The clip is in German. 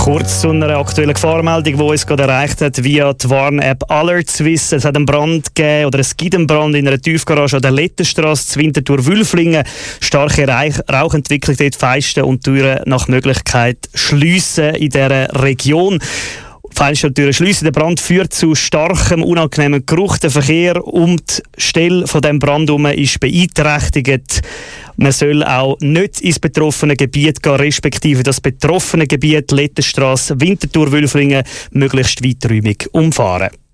Kurz zu einer aktuellen Gefahrenmeldung, die uns gerade erreicht hat via die Warn-App Alert Swiss. Es hat einen Brand gegeben, oder es gibt einen Brand in einer Tiefgarage an der Lettenstrasse zu Winterthur-Wülflingen. Starke Rauchentwicklung dort, Fenster und Türen nach Möglichkeit schliessen in dieser Region. Fenster und Türen schliessen. Der Brand führt zu starkem, unangenehmen Geruch. Der Verkehr um die Stelle von diesem Brand herum ist beeinträchtigt. Man soll auch nicht ins betroffene Gebiet gehen, respektive das betroffene Gebiet Lettenstrasse, Winterthur-Wülflingen, möglichst weiträumig umfahren.